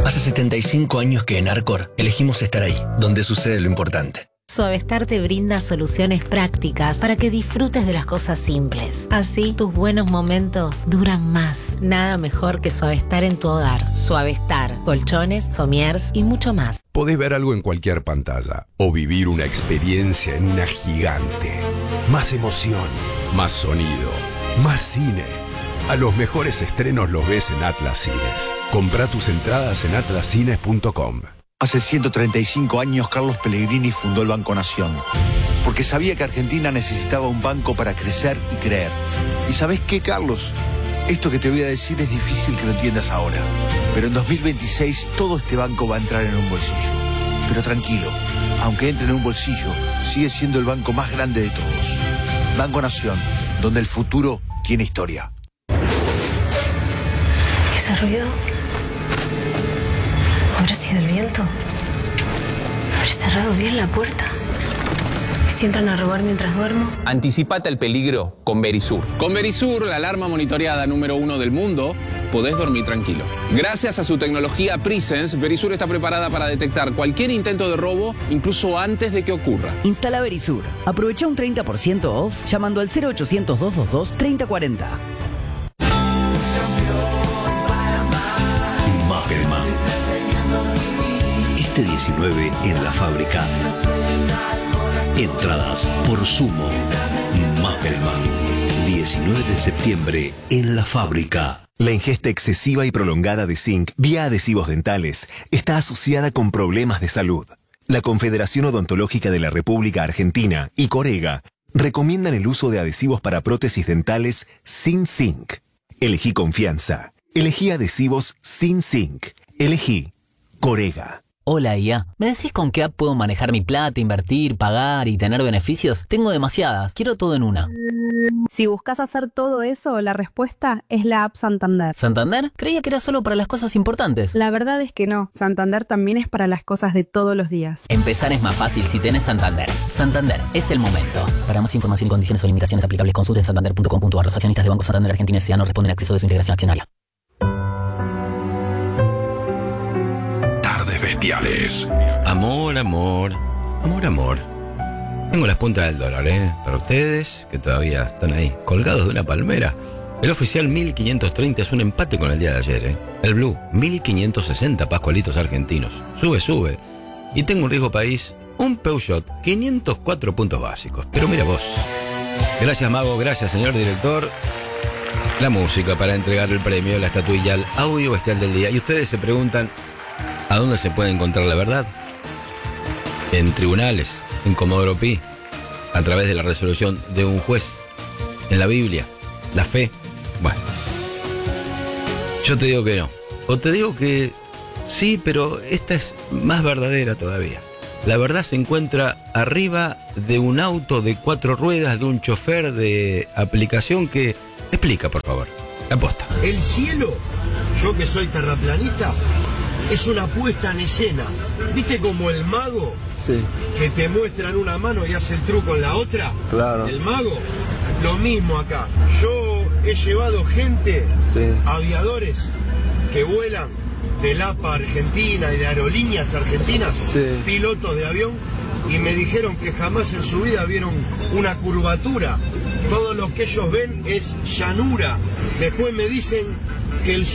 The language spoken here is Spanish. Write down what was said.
Hace 75 años que en Arcor elegimos estar ahí, donde sucede lo importante. Suavestar te brinda soluciones prácticas para que disfrutes de las cosas simples. Así, tus buenos momentos duran más. Nada mejor que Suavestar en tu hogar. Suavestar, colchones, somiers y mucho más. Podés ver algo en cualquier pantalla o vivir una experiencia en una gigante. Más emoción, más sonido, más cine. A los mejores estrenos los ves en Atlas Cines. Comprá tus entradas en atlascines.com. Hace 135 años Carlos Pellegrini fundó el Banco Nación, porque sabía que Argentina necesitaba un banco para crecer y creer. ¿Y sabés qué, Carlos? Esto que te voy a decir es difícil que lo entiendas ahora, pero en 2026 todo este banco va a entrar en un bolsillo. Pero tranquilo, aunque entre en un bolsillo, sigue siendo el banco más grande de todos. Banco Nación, donde el futuro tiene historia. ¿Ese ruido? ¿Habrá sido el viento? ¿Habré cerrado bien la puerta? ¿Y si entran a robar mientras duermo? Anticipate al peligro con Verisur. Con Verisur, la alarma monitoreada número 1 del mundo, podés dormir tranquilo. Gracias a su tecnología Presence, Verisur está preparada para detectar cualquier intento de robo, incluso antes de que ocurra. Instala Verisur. Aprovecha un 30% off llamando al 0800-222-3040. Mappelman. Este 19 en la fábrica. Entradas por Sumo. Mappelman. 19 de septiembre en la fábrica. La ingesta excesiva y prolongada de zinc vía adhesivos dentales está asociada con problemas de salud. La Confederación Odontológica de la República Argentina y Corega recomiendan el uso de adhesivos para prótesis dentales sin zinc. Elegí confianza. Elegí adhesivos sin zinc. Elegí Corega. Hola IA, ¿me decís con qué app puedo manejar mi plata, invertir, pagar y tener beneficios? Tengo demasiadas, quiero todo en una. Si buscas hacer todo eso, la respuesta es la app Santander. ¿Santander? Creía que era solo para las cosas importantes. La verdad es que no, Santander también es para las cosas de todos los días. Empezar es más fácil si tenés Santander. Santander, es el momento. Para más información y condiciones o limitaciones aplicables, consulten santander.com.ar. Los accionistas de Banco Santander Argentina S.A. no responden a acceso de su integración accionaria. Bestiales. Amor, amor, amor, amor. Tengo las puntas del dólar, para ustedes que todavía están ahí colgados de una palmera. El oficial 1530 es un empate con el día de ayer, El blue 1560 pascualitos argentinos. Sube. Y tengo un riesgo país, un Peugeot 504 puntos básicos. Pero mira vos. Gracias, Mago, gracias, señor director. La música para entregar el premio, la estatuilla, el audio bestial del día. Y ustedes se preguntan, ¿a dónde se puede encontrar la verdad? En tribunales, en Comodoro Pi, a través de la resolución de un juez, en la Biblia, la fe. Bueno, yo te digo que no. O te digo que sí, pero esta es más verdadera todavía. La verdad se encuentra arriba de un auto de 4 ruedas, de un chofer de aplicación que... Explica, por favor. Aposta. El cielo, yo que soy terraplanista, es una puesta en escena. ¿Viste como el mago? Sí. Que te muestra en una mano y hace el truco en la otra. Claro. El mago, lo mismo acá. Yo he llevado gente, aviadores, que vuelan del APA Argentina y de aerolíneas argentinas, pilotos de avión, y me dijeron que jamás en su vida vieron una curvatura. Todo lo que ellos ven es llanura. Después me dicen que el